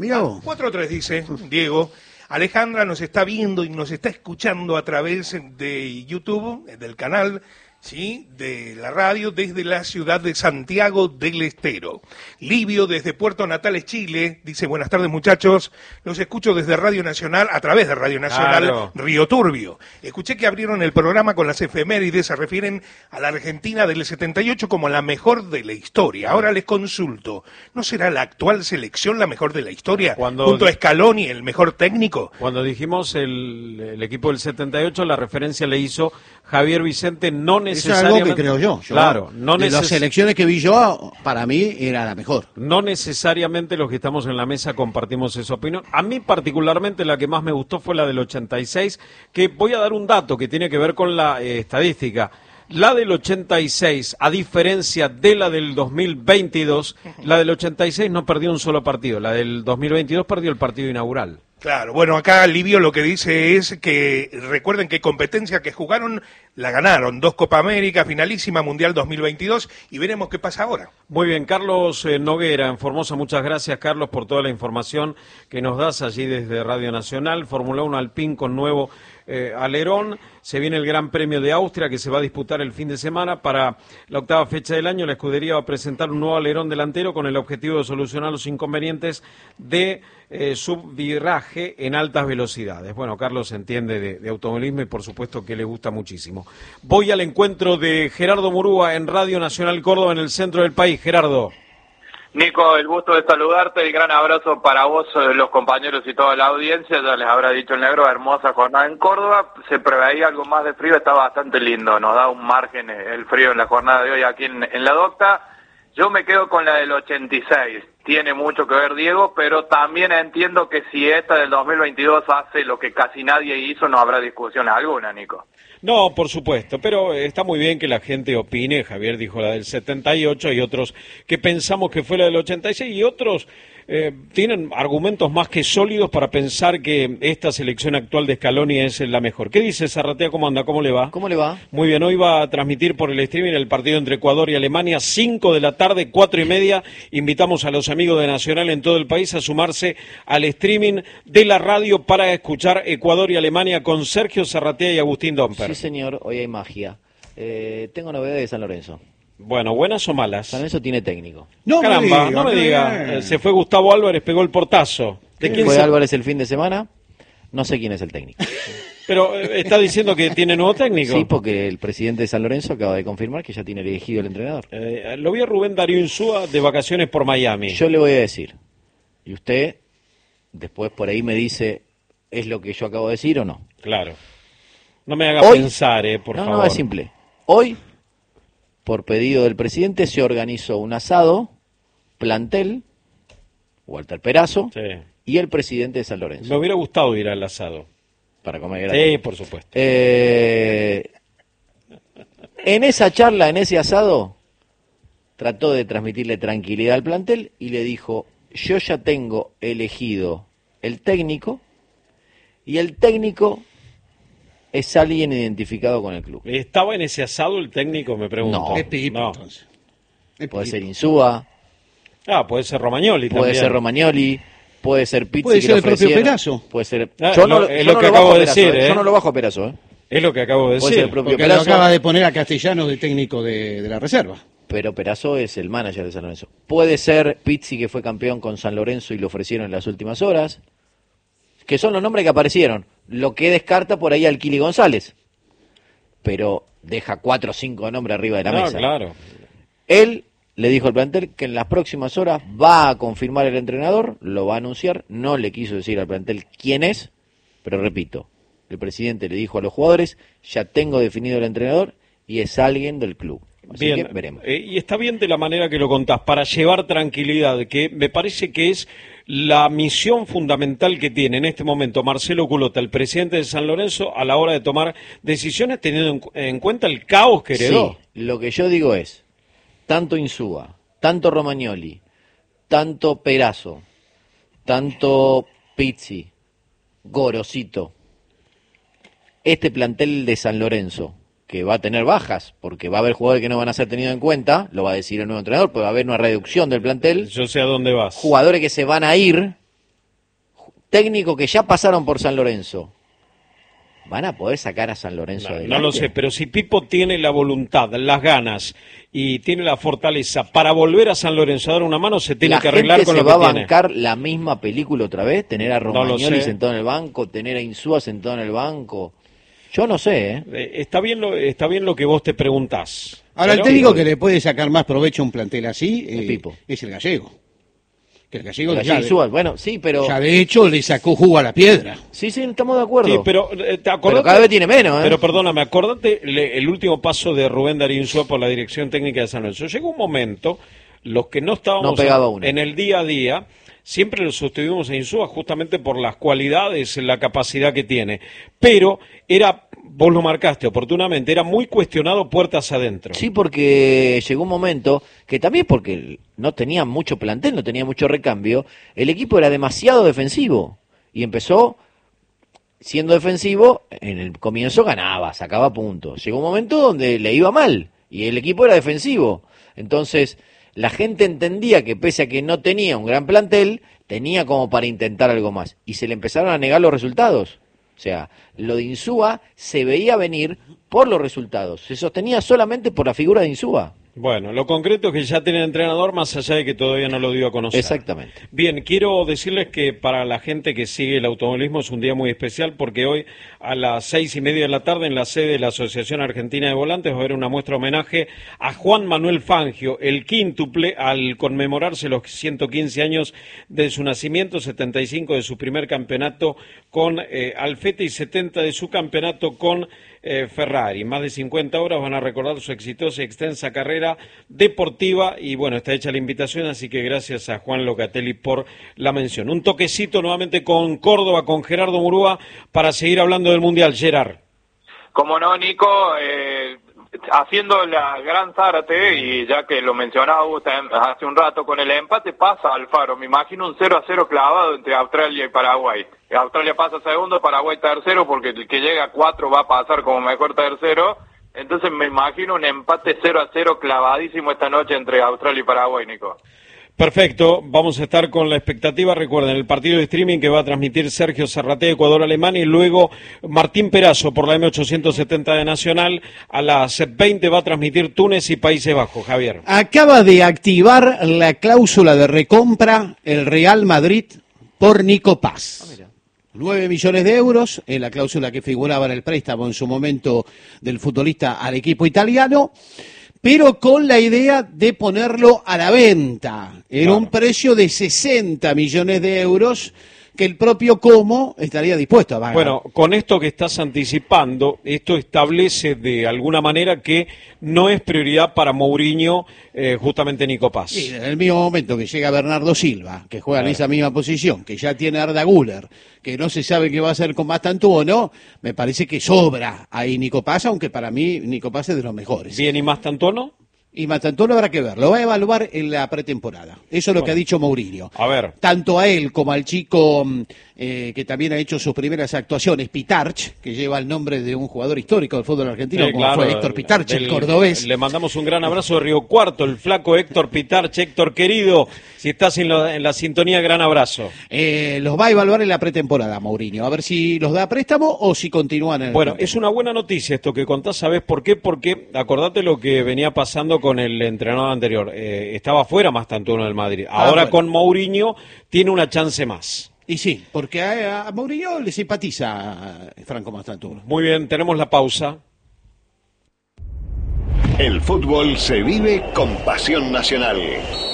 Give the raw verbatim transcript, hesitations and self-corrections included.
Mirá vos. cuatro tres dice Diego. Alejandra nos está viendo y nos está escuchando a través de YouTube, del canal, ¿sí?, de la radio, desde la ciudad de Santiago del Estero. Livio, desde Puerto Natales, Chile, dice: buenas tardes, muchachos, los escucho desde Radio Nacional, a través de Radio Nacional, claro. Río Turbio. Escuché que abrieron el programa con las efemérides, se refieren a la Argentina del setenta y ocho como la mejor de la historia. Ahora les consulto, ¿no será la actual selección la mejor de la historia? Cuando Junto a Scaloni, el mejor técnico. Cuando dijimos el, el equipo del setenta y ocho, la referencia le hizo Javier Vicente, no necesariamente... Eso es algo que creo yo. yo claro, no de neces- las selecciones que vi yo, para mí era la mejor. No necesariamente los que estamos en la mesa compartimos esa opinión. A mí particularmente la que más me gustó fue la del ochenta y seis, que voy a dar un dato que tiene que ver con la eh, estadística. La del ochenta y seis, a diferencia de la del dos mil veintidós, la del ochenta y seis no perdió un solo partido, la del dos mil veintidós perdió el partido inaugural. Claro, bueno, acá Livio lo que dice es que recuerden que competencia que jugaron la ganaron, dos Copa América, finalísima Mundial dos mil veintidós, y veremos qué pasa ahora. Muy bien, Carlos eh, Noguera en Formosa, muchas gracias, Carlos, por toda la información que nos das allí desde Radio Nacional. Fórmula uno Alpine con nuevo eh, alerón, se viene el Gran Premio de Austria que se va a disputar el fin de semana. Para la octava fecha del año, la escudería va a presentar un nuevo alerón delantero con el objetivo de solucionar los inconvenientes de eh, subviraje en altas velocidades. Bueno, Carlos entiende de, de automovilismo y por supuesto que le gusta muchísimo. Voy al encuentro de Gerardo Murúa en Radio Nacional Córdoba, en el centro del país. Gerardo. Nico, el gusto de saludarte, el gran abrazo para vos, los compañeros y toda la audiencia. Ya les habrá dicho el negro, hermosa jornada en Córdoba. Se preveía algo más de frío, está bastante lindo, nos da un margen el frío en la jornada de hoy aquí en, en la Docta. Yo me quedo con la del ochenta y seis, tiene mucho que ver Diego, pero también entiendo que si esta del dos mil veintidós hace lo que casi nadie hizo, no habrá discusión alguna, Nico. No, por supuesto, pero está muy bien que la gente opine. Javier dijo la del setenta y ocho, hay otros que pensamos que fue la del ochenta y seis y otros eh, tienen argumentos más que sólidos para pensar que esta selección actual de Scaloni es la mejor. ¿Qué dice Zarratea? ¿Cómo anda? ¿Cómo le va? ¿Cómo le va? Muy bien, hoy va a transmitir por el streaming el partido entre Ecuador y Alemania, cinco de la tarde, cuatro y media. Invitamos a los amigos de Nacional en todo el país a sumarse al streaming de la radio para escuchar Ecuador y Alemania con Sergio Zarratea y Agustín Domper. Sí, señor, hoy hay magia. Eh, tengo novedades de San Lorenzo. Bueno, ¿buenas o malas? San Lorenzo tiene técnico. No Caramba, me diga, no me qué diga. bien. Eh, Se fue Gustavo Álvarez, pegó el portazo. ¿De quién Fue se... Álvarez el fin de semana, no sé quién es el técnico. Pero eh, está diciendo que tiene nuevo técnico. Sí, porque el presidente de San Lorenzo acaba de confirmar que ya tiene elegido el entrenador. Eh, lo vi a Rubén Darío Insúa de vacaciones por Miami. Yo le voy a decir, y usted después por ahí me dice, ¿es lo que yo acabo de decir o no? Claro. No me haga Hoy- pensar, eh, por no, favor. no, es simple. Hoy, por pedido del presidente, se organizó un asado, plantel, Walter Perazo, Sí. y el presidente de San Lorenzo, Me hubiera gustado ir al asado. para comer gratis. Sí, por supuesto. Eh, en esa charla, en ese asado, trató de transmitirle tranquilidad al plantel y le dijo, yo ya tengo elegido el técnico y el técnico es alguien identificado con el club. ¿Estaba en ese asado el técnico, me pregunto? No. Es Pipo, No. entonces. Es Puede Pipo. ser Insúa, Ah, puede ser Romagnoli puede también. ser Romagnoli, puede ser Pizzi. Puede que ser le el propio ofrecieron. Perazo. Puede ser... Ah, yo no, lo- lo- es yo lo no que lo acabo bajo de a Perazo, decir, ¿eh? ¿eh? Yo no lo bajo a Perazo, ¿eh? Es lo que acabo de Puede ser decir. el propio Porque lo Perazo, acaba de poner a Castellanos de técnico de, de la reserva. pero Perazo es el manager de San Lorenzo. Puede ser Pizzi, que fue campeón con San Lorenzo y lo ofrecieron en las últimas horas, que son los nombres que aparecieron. Lo que descarta por ahí al Kili González, pero deja cuatro o cinco nombres arriba de la No, mesa. claro. Él le dijo al plantel que en las próximas horas va a confirmar el entrenador, lo va a anunciar, no le quiso decir al plantel quién es, pero repito, el presidente le dijo a los jugadores, ya tengo definido el entrenador y es alguien del club. Así Bien, que veremos. eh, y está bien de la manera que lo contás, para llevar tranquilidad, que me parece que es la misión fundamental que tiene en este momento Marcelo Culota, el presidente de San Lorenzo, a la hora de tomar decisiones teniendo en, cu- en cuenta el caos que heredó. Sí, lo que yo digo es, tanto Insúa, tanto Romagnoli, tanto Perazo, tanto Pizzi, Gorosito, este plantel de San Lorenzo, que va a tener bajas, porque va a haber jugadores que no van a ser tenidos en cuenta, lo va a decir el nuevo entrenador, porque va a haber una reducción del plantel, Yo sé a dónde vas. jugadores que se van a ir, técnicos que ya pasaron por San Lorenzo, ¿van a poder sacar a San Lorenzo No, adelante? no lo sé, pero si Pipo tiene la voluntad, las ganas y tiene la fortaleza para volver a San Lorenzo a dar una mano, se tiene ¿La que arreglar gente con se lo va que a tiene. bancar la misma película otra vez? ¿Tener a No lo Romagnoli sé. sentado en el banco? ¿Tener a Insúa sentado en el banco? Yo no sé, ¿eh? Eh, está bien lo, está bien lo que vos te preguntás. Ahora, Pero- el técnico que le puede sacar más provecho a un plantel así El eh, Pipo. es el gallego. Que el gallego Pero ya, así Insúa, bueno, sí, pero... ya de hecho le sacó jugo a la piedra. Sí, sí, estamos de acuerdo. Sí, pero eh, te acordate- Pero cada vez tiene menos, ¿eh? Pero perdóname, acordate le- el último paso de Rubén Darío Insúa por la dirección técnica de San Lorenzo. Llegó un momento, los que no estábamos No pegaba en, uno. en el día a día, siempre lo sostuvimos a Insúa justamente por las cualidades, la capacidad que tiene. Pero era, vos lo marcaste oportunamente, era muy cuestionado puertas adentro. Sí, porque llegó un momento que también porque no tenía mucho plantel, no tenía mucho recambio, el equipo era demasiado defensivo y empezó siendo defensivo, en el comienzo ganaba, sacaba puntos. Llegó un momento donde le iba mal y el equipo era defensivo. Entonces, la gente entendía que pese a que no tenía un gran plantel, tenía como para intentar algo más y se le empezaron a negar los resultados. O sea, lo de Insúa se veía venir por los resultados. Se sostenía solamente por la figura de Insúa. Bueno, lo concreto es que ya tiene entrenador, más allá de que todavía no lo dio a conocer. Exactamente. Bien, quiero decirles que para la gente que sigue el automovilismo es un día muy especial porque hoy a las seis y media de la tarde en la sede de la Asociación Argentina de Volantes va a haber una muestra homenaje a Juan Manuel Fangio, el quíntuple, al conmemorarse los ciento quince años de su nacimiento, setenta y cinco de su primer campeonato con eh, Alfete y setenta de su campeonato con eh, Ferrari. Más de cincuenta horas van a recordar su exitosa y extensa carrera deportiva y bueno, está hecha la invitación, así que gracias a Juan Locatelli por la mención. Un toquecito nuevamente con Córdoba, con Gerardo Murúa, para seguir hablando del Mundial. Gerard. Como no, Nico, eh, haciendo la gran Zárate, y ya que lo mencionaba usted hace un rato con el empate, pasa Alfaro. Me imagino un cero a cero clavado entre Australia y Paraguay. Australia pasa segundo, Paraguay tercero, porque el que llega a cuatro va a pasar como mejor tercero. Entonces me imagino un empate cero a cero clavadísimo esta noche entre Australia y Paraguay, Nico. Perfecto, vamos a estar con la expectativa, recuerden, el partido de streaming que va a transmitir Sergio Serraté, Ecuador-Alemania, y luego Martín Perazo por la M ochocientos setenta de Nacional, a las veinte va a transmitir Túnez y Países Bajos. Javier. Acaba de activar la cláusula de recompra el Real Madrid por Nico Paz. nueve millones de euros, en la cláusula que figuraba en el préstamo en su momento del futbolista al equipo italiano, pero con la idea de ponerlo a la venta en Claro. un precio de sesenta millones de euros que el propio Como estaría dispuesto a pagar. Bueno, con esto que estás anticipando, esto establece de alguna manera que no es prioridad para Mourinho eh, justamente Nico Paz. Sí, en el mismo momento que llega Bernardo Silva, que juega en Claro. esa misma posición, que ya tiene Arda Güler, que no se sabe qué va a hacer con Mastantuono, me parece que sobra ahí Nico Paz, aunque para mí Nico Paz es de los mejores. Bien, ¿y más Tantono? Y Mastantuono habrá que ver, lo va a evaluar en la pretemporada. Eso es lo que ha dicho Mourinho. A ver. Tanto a él como al chico mm, eh, que también ha hecho sus primeras actuaciones, Pitarch, que lleva el nombre de un jugador histórico del fútbol argentino, Sí, como claro, fue Héctor Pitarch, del- el cordobés. Le mandamos un gran abrazo de Río Cuarto, el flaco Héctor Pitarch. Héctor querido, si estás en, lo- en la sintonía, gran abrazo. Eh, los va a evaluar en la pretemporada, Mourinho, a ver si los da a préstamo o si continúan en el Bueno, plantel. es una buena noticia esto que contás, ¿sabés por qué? Porque acordate lo que venía pasando con el entrenador anterior. Eh, estaba fuera Mastantuono del Madrid. Ah, Ahora bueno. con Mourinho tiene una chance más. Y sí, porque a, a Mourinho le simpatiza a Franco Mastantuono. Muy bien, tenemos la pausa. El fútbol se vive con pasión nacional.